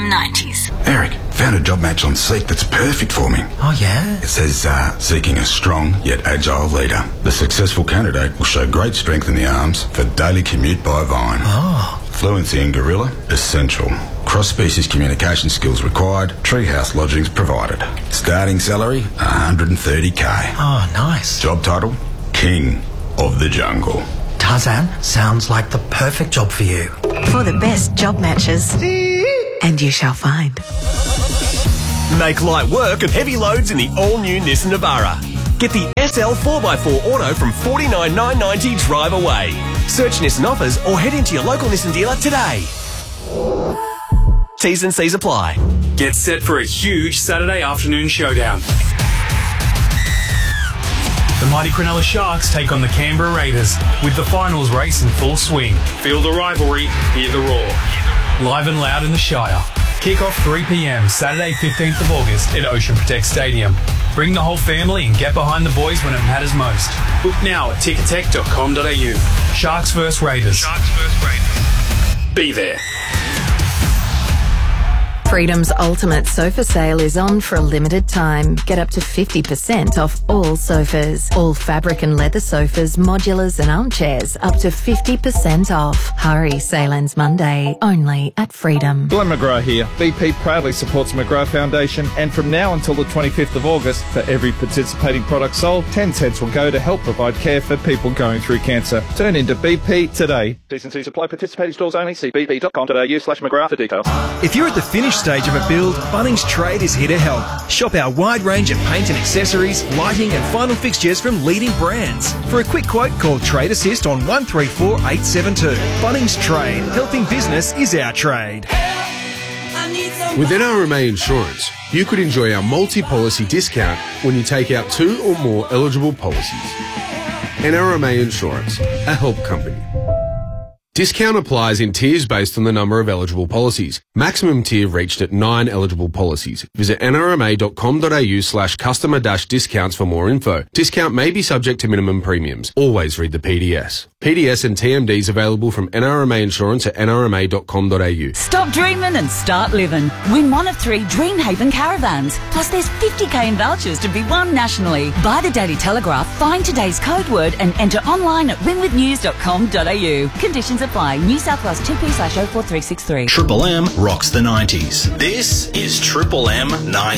90s. Eric, found a job match on Seek that's perfect for me. Oh, yeah? It says, seeking a strong yet agile leader. The successful candidate will show great strength in the arms for daily commute by Vine. Oh. Fluency in Gorilla, essential. Cross-species communication skills required. Treehouse lodgings provided. Starting salary, 130k. Oh, nice. Job title, King of the Jungle. Tarzan, sounds like the perfect job for you. For the best job matches. And you shall find. Make light work of heavy loads in the all-new Nissan Navara. Get the SL 4x4 Auto from $49,990 drive away. Search Nissan offers or head into your local Nissan dealer today. T's and C's apply. Get set for a huge Saturday afternoon showdown. The mighty Cronulla Sharks take on the Canberra Raiders with the finals race in full swing. Feel the rivalry, hear the roar. Live and loud in the Shire. Kick-off 3 p.m. Saturday 15th of August at Ocean Protect Stadium. Bring the whole family and get behind the boys when it matters most. Book now at ticketek.com.au. Sharks vs Raiders. Be there. Freedom's ultimate sofa sale is on for a limited time. Get up to 50% off all sofas. All fabric and leather sofas, modulars and armchairs up to 50% off. Hurry, sale ends Monday, only at Freedom. Glenn McGrath here. BP proudly supports McGrath Foundation, and from now until the 25th of August, for every participating product sold, 10 cents will go to help provide care for people going through cancer. Turn into BP today. Decency Supply participating stores only. See bp.com.au/McGrath for details. If you're at the finished stage of a build, Bunnings Trade is here to help. Shop our wide range of paint and accessories, lighting and final fixtures from leading brands. For a quick quote, call Trade Assist on 134872. Bunnings Trade. Helping business is our trade. With NRMA Insurance, you could enjoy our multi-policy discount when you take out 2 or more eligible policies. NRMA Insurance, a help company. Discount applies in tiers based on the number of eligible policies. Maximum tier reached at 9 eligible policies. Visit nrma.com.au/customer-discounts for more info. Discount may be subject to minimum premiums. Always read the PDS. PDS and TMDs available from NRMA Insurance at nrma.com.au. Stop dreaming and start living. Win one of 3 Dreamhaven caravans. Plus there's 50k in vouchers to be won nationally. Buy the Daily Telegraph, find today's code word and enter online at winwithnews.com.au. Conditions apply. New South Wales 2P/04363. Triple M rocks the 90s. This is Triple M 90s.